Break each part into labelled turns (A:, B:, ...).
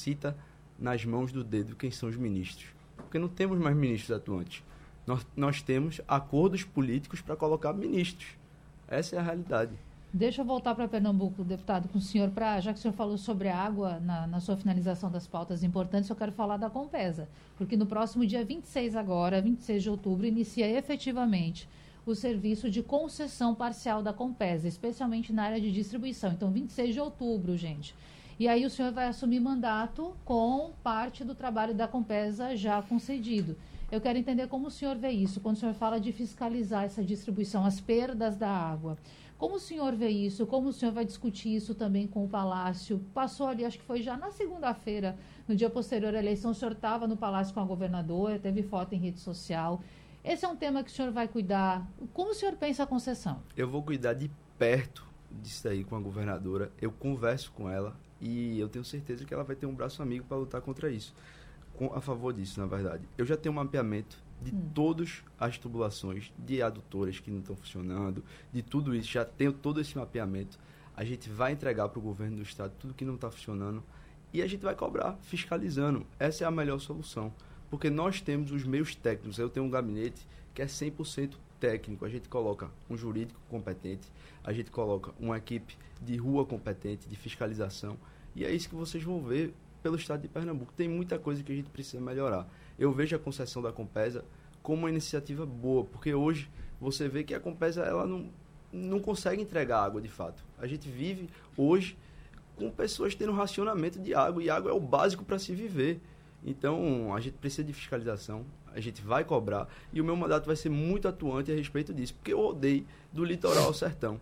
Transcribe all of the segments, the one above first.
A: cita nas mãos do dedo quem são os ministros. Porque não temos mais ministros atuantes. Nós temos acordos políticos para colocar ministros. Essa é a realidade.
B: Deixa eu voltar para Pernambuco, deputado, com o senhor, já que o senhor falou sobre a água na sua finalização das pautas importantes, eu quero falar da Compesa, porque no próximo dia 26 de outubro, inicia efetivamente o serviço de concessão parcial da Compesa, especialmente na área de distribuição. Então, 26 de outubro, gente. E aí o senhor vai assumir mandato com parte do trabalho da Compesa já concedido. Eu quero entender como o senhor vê isso, quando o senhor fala de fiscalizar essa distribuição, as perdas da água. Como o senhor vê isso? Como o senhor vai discutir isso também com o Palácio? Passou ali, acho que foi já na segunda-feira, no dia posterior à eleição, o senhor estava no Palácio com a governadora, teve foto em rede social. Esse é um tema que o senhor vai cuidar. Como o senhor pensa a concessão?
A: Eu vou cuidar de perto disso aí com a governadora. Eu converso com ela e eu tenho certeza que ela vai ter um braço amigo para lutar contra isso. A favor disso, na verdade. Eu já tenho um mapeamento de todas as tubulações, de adutoras que não estão funcionando, de tudo isso. Já tenho todo esse mapeamento. A gente vai entregar para o governo do estado tudo que não está funcionando e a gente vai cobrar, fiscalizando. Essa é a melhor solução. Porque nós temos os meios técnicos. Eu tenho um gabinete que é 100% técnico. A gente coloca um jurídico competente, a gente coloca uma equipe de rua competente, de fiscalização. E é isso que vocês vão ver pelo estado de Pernambuco. Tem muita coisa que a gente precisa melhorar. Eu vejo a concessão da Compesa como uma iniciativa boa, porque hoje você vê que a Compesa ela não consegue entregar água de fato. A gente vive hoje com pessoas tendo racionamento de água, e água é o básico para se viver. Então, a gente precisa de fiscalização, a gente vai cobrar, e o meu mandato vai ser muito atuante a respeito disso, porque eu rodei do litoral ao sertão,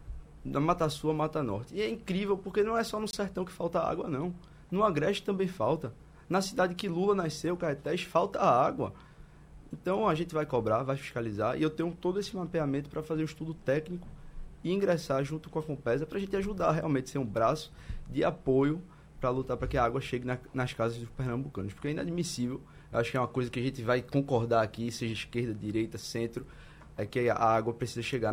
A: da Mata Sul à Mata Norte. E é incrível, porque não é só no sertão que falta água, não. No Agreste também falta. Na cidade que Lula nasceu, Caetés, falta água. Então, a gente vai cobrar, vai fiscalizar, e eu tenho todo esse mapeamento para fazer um estudo técnico e ingressar junto com a Compesa para a gente ajudar realmente a ser um braço de apoio para lutar para que a água chegue nas casas dos pernambucanos. Porque é inadmissível, eu acho que é uma coisa que a gente vai concordar aqui, seja esquerda, direita, centro, é que a água precisa chegar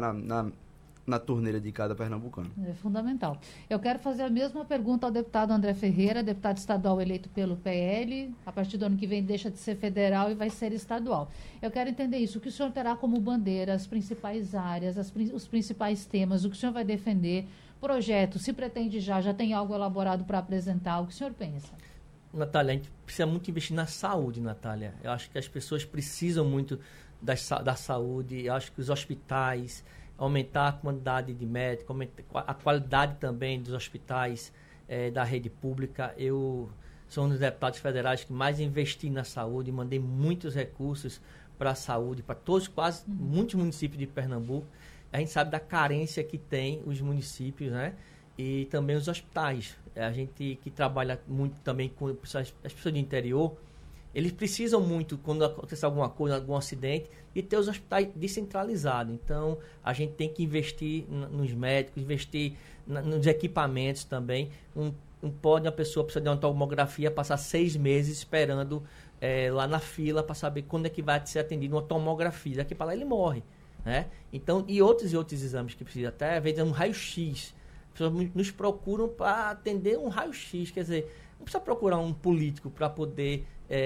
A: na torneira de cada pernambucano.
B: É fundamental. Eu quero fazer a mesma pergunta ao deputado André Ferreira, deputado estadual eleito pelo PL, a partir do ano que vem deixa de ser federal e vai ser estadual. Eu quero entender isso, o que o senhor terá como bandeira, as principais áreas, os principais temas, o que o senhor vai defender, projeto, se pretende já tem algo elaborado para apresentar, o que o senhor pensa?
C: Natália, a gente precisa muito investir na saúde, Natália. Eu acho que as pessoas precisam muito da saúde, eu acho que os hospitais, aumentar a quantidade de médicos, aumentar a qualidade também dos hospitais da rede pública. Eu sou um dos deputados federais que mais investi na saúde, mandei muitos recursos para a saúde, para muitos municípios de Pernambuco. A gente sabe da carência que tem os municípios, né? E também os hospitais. A gente que trabalha muito também com as pessoas do interior, eles precisam muito, quando acontecer alguma coisa, algum acidente, de ter os hospitais descentralizados. Então, a gente tem que investir nos médicos, investir nos equipamentos também. Uma pessoa precisa de uma tomografia, passar 6 meses esperando lá na fila para saber quando é que vai ser atendido uma tomografia. Daqui para lá ele morre, né? Então, e outros exames que precisa, até às vezes um raio-x. As pessoas nos procuram para atender um raio-x, quer dizer, não precisa procurar um político para poder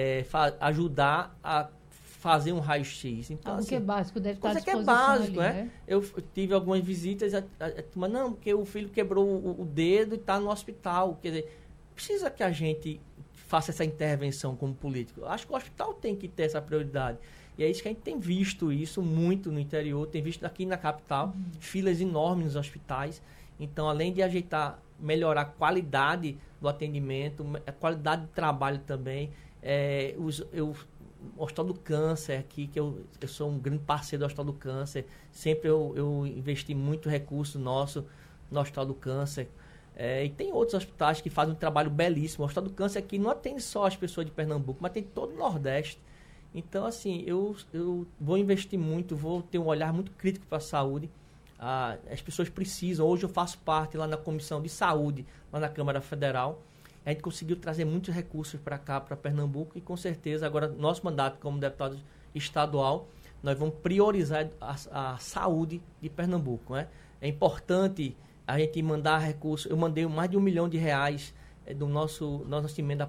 C: ajudar a fazer um raio-x. Então,
B: algo que é básico, deve estar à disposição.
C: Coisa que é básico,
B: ali, né?
C: Eu tive algumas visitas, mas não, porque o filho quebrou o dedo e está no hospital. Quer dizer, precisa que a gente faça essa intervenção como político. Eu acho que o hospital tem que ter essa prioridade. E é isso que a gente tem visto isso muito no interior, tem visto aqui na capital, filas enormes nos hospitais. Então, além de melhorar a qualidade do atendimento, a qualidade de trabalho também, o Hospital do Câncer aqui, que eu sou um grande parceiro do Hospital do Câncer, sempre eu investi muito recurso nosso no Hospital do Câncer. E tem outros hospitais que fazem um trabalho belíssimo. O Hospital do Câncer aqui não atende só as pessoas de Pernambuco, mas tem todo o Nordeste. Então, assim, eu vou investir muito, vou ter um olhar muito crítico para a saúde. As pessoas precisam. Hoje eu faço parte lá na Comissão de Saúde, lá na Câmara Federal. A gente conseguiu trazer muitos recursos para cá, para Pernambuco, e com certeza agora, nosso mandato como deputado estadual, nós vamos priorizar a saúde de Pernambuco, né? É importante a gente mandar recursos. Eu mandei mais de R$1 milhão do nosso emenda